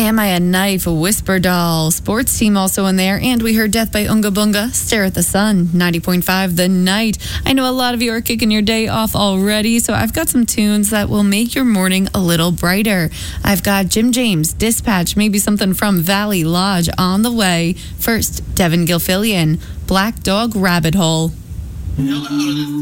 Am I a Knife, Whisper Doll, Sports Team also in there. And we heard Death by Unga Bunga, Stare at the Sun, 90.5 The Night. I know a lot of you are kicking your day off already, so I've got some tunes that will make your morning a little brighter. I've got Jim James, Dispatch, maybe something from Valley Lodge on the way. First, Devin Gilfillian, Black Dog Rabbit Hole.